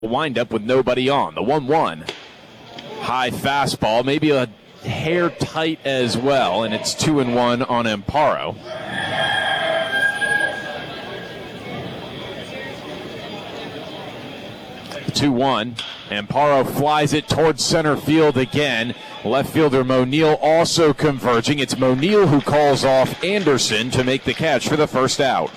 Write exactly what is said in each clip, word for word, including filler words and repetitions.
wind up with nobody on. The one one. High fastball, maybe a hair tight as well, and it's two and one on Amparo. two one. Amparo flies it towards center field again. Left fielder Moneal also converging. It's Moneal who calls off Anderson to make the catch for the first out.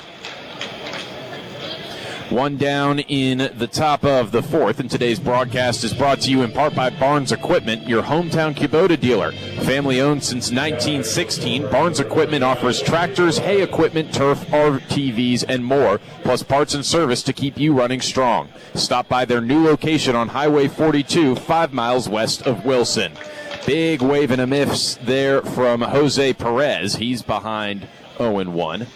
One down in the top of the fourth, and today's broadcast is brought to you in part by Barnes Equipment, your hometown Kubota dealer. Family owned since nineteen sixteen, Barnes Equipment offers tractors, hay equipment, turf, R T Vs, and more, plus parts and service to keep you running strong. Stop by their new location on Highway forty-two, five miles west of Wilson. Big wave and a miss there from Jose Perez. He's behind oh and one.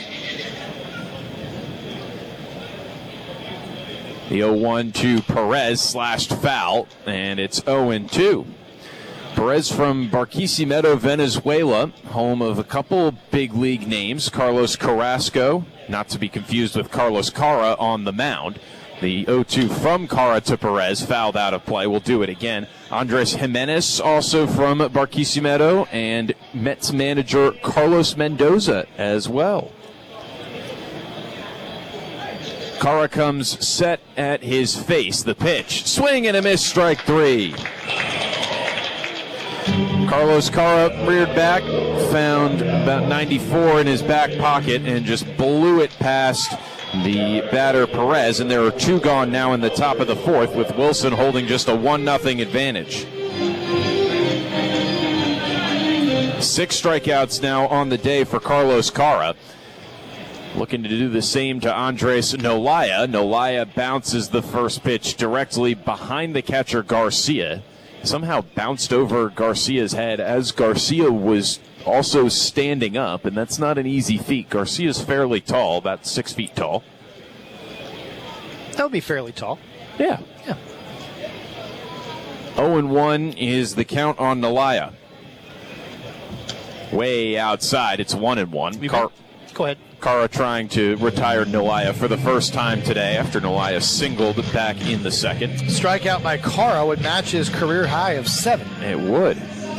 The oh one to Perez slashed foul, and it's oh and two. Perez from Barquisimeto, Venezuela, home of a couple big league names. Carlos Carrasco, not to be confused with Carlos Cara on the mound. The oh two from Cara to Perez, fouled out of play. We'll do it again. Andres Jimenez, also from Barquisimeto, and Mets manager Carlos Mendoza as well. Cara comes set at his face. The pitch. Swing and a miss, strike three. Carlos Cara reared back, found about ninety-four in his back pocket, and just blew it past the batter Perez. And there are two gone now in the top of the fourth, with Wilson holding just a one nothing advantage. Six strikeouts now on the day for Carlos Cara. Looking to do the same to Andres Nolaya. Nolaya bounces the first pitch directly behind the catcher Garcia. Somehow bounced over Garcia's head as Garcia was also standing up, and that's not an easy feat. Garcia's fairly tall, about six feet tall. That would be fairly tall. Yeah. Yeah. oh and one is the count on Nolaya. Way outside, it's one and one. Car- Go ahead. Cara trying to retire Nolaya for the first time today after Nolaya singled back in the second. Strikeout by Cara would match his career high of seven. It would.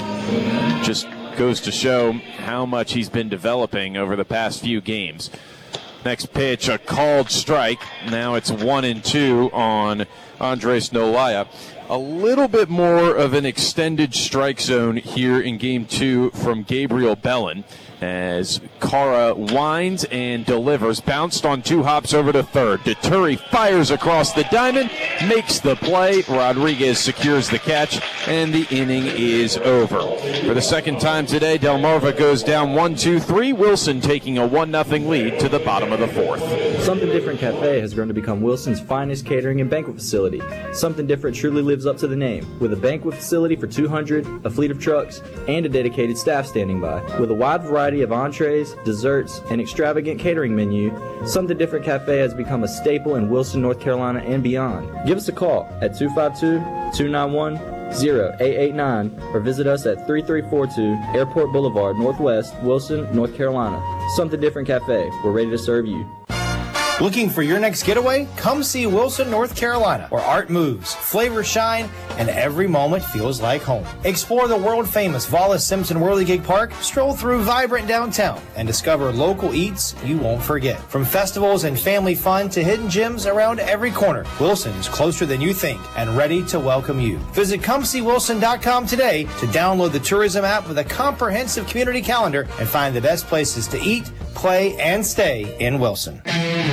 Just goes to show how much he's been developing over the past few games. Next pitch, a called strike. Now it's one and two on Andres Nolaya. A little bit more of an extended strike zone here in game two from Gabriel Bellin, as Cara winds and delivers. Bounced on two hops over to third. Deturi fires across the diamond, makes the play. Rodriguez secures the catch, and the inning is over. For the second time today, Delmarva goes down one two three. Wilson taking a one nothing lead to the bottom of the fourth. Something Different Cafe has grown to become Wilson's finest catering and banquet facility. Something Different truly lives up to the name, with a banquet facility for two hundred, a fleet of trucks, and a dedicated staff standing by. With a wide variety of entrees, desserts, and extravagant catering menu, Something Different Cafe has become a staple in Wilson, North Carolina, and beyond. Give us a call at two five two, two nine one, zero eight eight nine or visit us at thirty-three forty-two Airport Boulevard, Northwest, Wilson, North Carolina. Something Different Cafe. We're ready to serve you. Looking for your next getaway? Come see Wilson, North Carolina, where art moves, flavors shine, and every moment feels like home. Explore the world-famous Wallace Simpson Whirligig Park, stroll through vibrant downtown, and discover local eats you won't forget. From festivals and family fun to hidden gems around every corner, Wilson is closer than you think and ready to welcome you. Visit come see wilson dot com today to download the tourism app with a comprehensive community calendar and find the best places to eat, play, and stay in Wilson.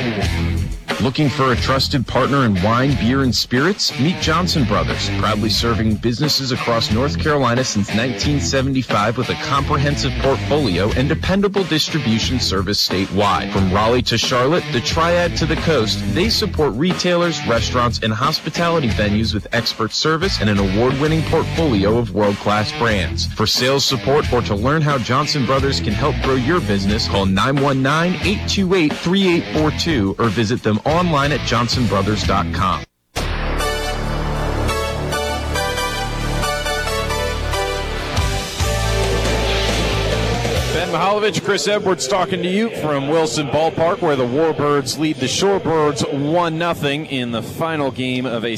Looking for a trusted partner in wine, beer, and spirits? Meet Johnson Brothers, proudly serving businesses across North Carolina since nineteen seventy-five with a comprehensive portfolio and dependable distribution service statewide. From Raleigh to Charlotte, the Triad to the coast, they support retailers, restaurants, and hospitality venues with expert service and an award-winning portfolio of world-class brands. For sales support or to learn how Johnson Brothers can help grow your business, call nine one nine, eight two eight, three eight four two or visit them online at johnson brothers dot com. Ben Mihaljevic, Chris Edwards talking to you from Wilson Ballpark, where the Warbirds lead the Shorebirds one nothing in the final game of a